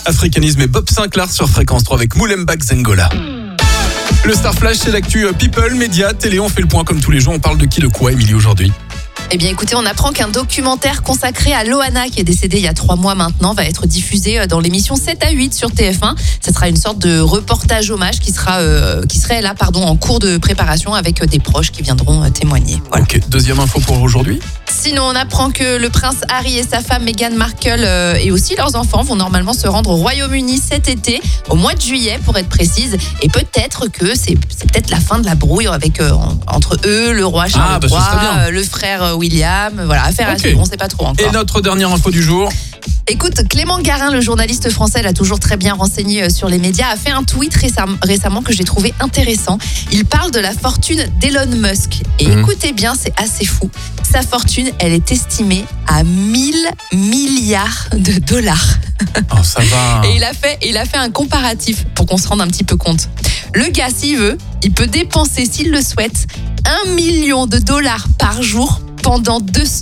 Africanisme et Bob Sinclair sur Fréquence 3 avec Moulemba Zengola. Le Star Flash, c'est l'actu People, médias, télé. On fait le point comme tous les jours. On parle de qui, de quoi, Émilie, aujourd'hui? Eh bien écoutez, on apprend qu'un documentaire consacré à Loana, qui est décédée il y a 3 mois maintenant, va être diffusé dans l'émission 7 à 8 sur TF1. Ce sera une sorte de reportage hommage qui serait là en cours de préparation avec des proches qui viendront témoigner. Voilà. Ok, deuxième info pour aujourd'hui. Sinon, on apprend que le prince Harry et sa femme Meghan Markle et aussi leurs enfants vont normalement se rendre au Royaume-Uni cet été, au mois de juillet pour être précise. Et peut-être que c'est peut-être la fin de la brouille entre eux, le roi Charles III, le frère William. Voilà, affaire à suivre, on ne sait pas trop encore. Et notre dernière info du jour. Écoute, Clément Garin, le journaliste français, l'a toujours très bien renseigné sur les médias, a fait un tweet récemment que j'ai trouvé intéressant. Il parle de la fortune d'Elon Musk. Et écoutez bien, c'est assez fou. Sa fortune, elle est estimée à 1000 milliards de dollars. Oh, ça va. Et il a fait un comparatif pour qu'on se rende un petit peu compte. Le gars, s'il veut, il peut dépenser, s'il le souhaite, 1 million de dollars par jour pendant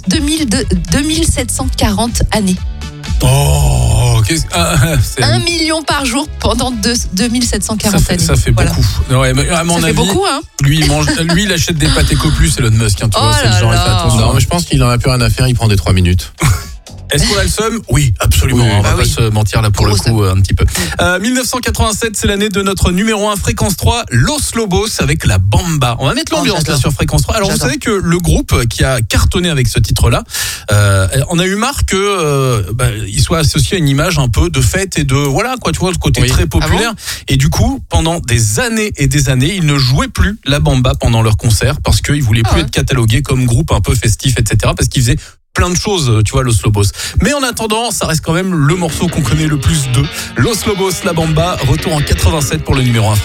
2740 années. Oh, 1 million par jour pendant 2740 années. Ça fait beaucoup. Ouais, mais à mon avis, fait beaucoup, hein. Lui, il achète des pâtes Eco-Plus, Elon Musk. Tu vois, c'est le genre, il fait attention. Non, mais je pense qu'il en a plus rien à faire, il prend des 3 minutes. Est-ce qu'on a le seum? Oui, absolument. On va pas se mentir là pour le coup un petit peu. 1987, c'est l'année de notre numéro 1 Fréquence 3, Los Lobos avec la Bamba. On va mettre l'ambiance là sur Fréquence 3. Alors vous savez que le groupe qui a cartonné avec ce titre-là, on a eu marre que il soit associé à une image un peu de fête et de voilà quoi, tu vois, le côté très populaire. Et du coup, pendant des années et des années, ils ne jouaient plus la Bamba pendant leurs concerts parce qu'ils voulaient plus être catalogués comme groupe un peu festif, etc. Parce qu'ils faisaient plein de choses, tu vois, Los Lobos. Mais en attendant, ça reste quand même le morceau qu'on connaît le plus d'eux. Los Lobos, la Bamba, retour en 87 pour le numéro 1.